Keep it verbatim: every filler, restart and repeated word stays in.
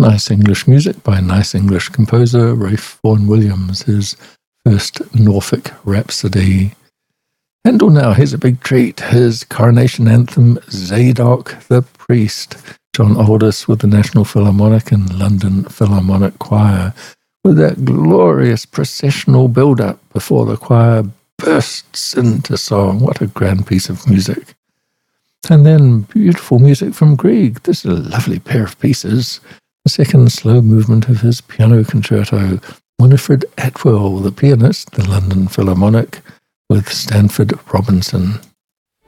Nice English music by nice English composer Ralph Vaughan Williams, his first Norfolk Rhapsody. Handel now, here's a big treat. His coronation anthem, Zadok the Priest. John Aldous with the National Philharmonic and London Philharmonic Choir, with that glorious processional build-up before the choir bursts into song. What a grand piece of music. And then beautiful music from Grieg. This is a lovely pair of pieces. The second slow movement of his piano concerto, Winifred Atwell, the pianist, the London Philharmonic, with Stanford Robinson.